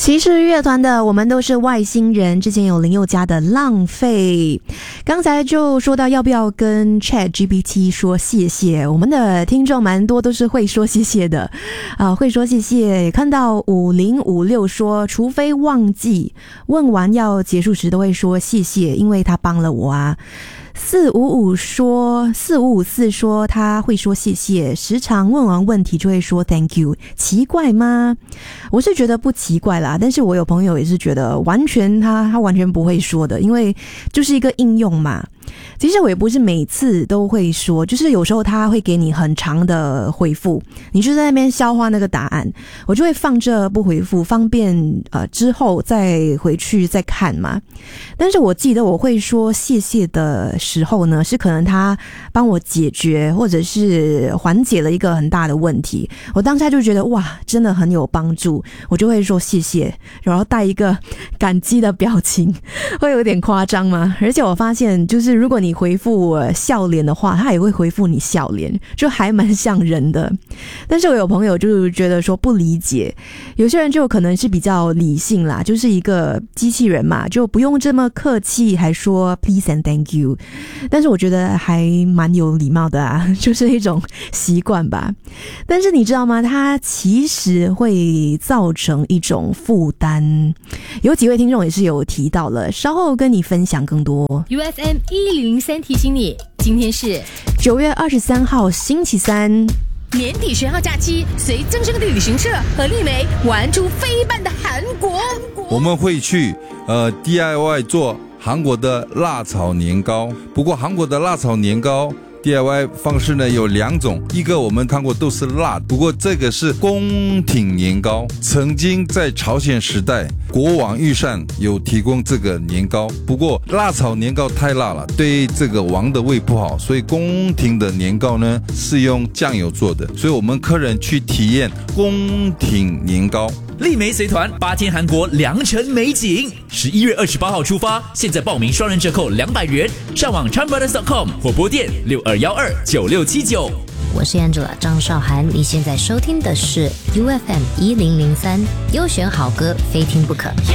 骑士乐团的我们都是外星人，之前有林宥嘉的浪费。刚才就说到要不要跟 ChatGPT 说谢谢，我们的听众蛮多都是会说谢谢的会说谢谢。看到5056说除非忘记，问完要结束时都会说谢谢，因为他帮了我啊。4554说他会说谢谢，时常问完问题就会说 thank you， 奇怪吗？我是觉得不奇怪啦，但是我有朋友也是觉得完全他完全不会说的，因为就是一个应用嘛。其实我也不是每次都会说，就是有时候他会给你很长的回复，你就在那边消化那个答案，我就会放着不回复，方便之后再回去再看嘛。但是我记得我会说谢谢的时候呢，是可能他帮我解决或者是缓解了一个很大的问题，我当下就觉得哇真的很有帮助，我就会说谢谢，然后带一个感激的表情，会有点夸张吗？而且我发现就是如果你回复笑脸的话，他也会回复你笑脸，就还蛮像人的。但是我有朋友就觉得说不理解，有些人就可能是比较理性啦，就是一个机器人嘛，就不用这么客气，还说 please and thank you。但是我觉得还蛮有礼貌的啊，就是一种习惯吧。但是你知道吗？它其实会造成一种负担。有几位听众也是有提到了，稍后跟你分享更多。 UFM 1003提醒你，今天是 9月23号星期三， 年底10号假期，随正声的旅行社和丽梅玩出飞半的韩国。 我们会去DIY 做韩国的辣炒年糕，不过韩国的辣炒年糕DIY 方式呢有2种，一个我们看过都是辣，不过这个是宫廷年糕。曾经在朝鲜时代，国王御膳有提供这个年糕，不过辣炒年糕太辣了，对这个王的胃不好，所以宫廷的年糕呢是用酱油做的，所以我们客人去体验宫廷年糕。 丽梅随团8天韩国良辰美景，11月28号出发，现在报名双人折扣200元，上网 chanbrothers.com 或拨电62129679。 我是 Angela 张韶涵，你现在收听的是 UFM 1003，优选好歌非听不可。